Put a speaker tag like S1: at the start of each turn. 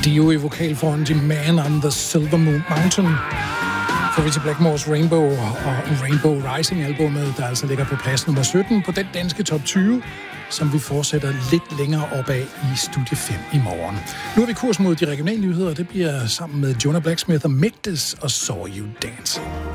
S1: Dio i vokalfronten Man on the Silver Mountain. Så vi til Blackmores Rainbow og Rainbow Rising-albummet, der altså ligger på plads nummer 17 på den danske top 20, som vi fortsætter lidt længere opad i Studie 5 i morgen. Nu er vi kurs mod de regionale nyheder, og det bliver sammen med Jonah Blacksmith og Migdis og Saw You Dancing.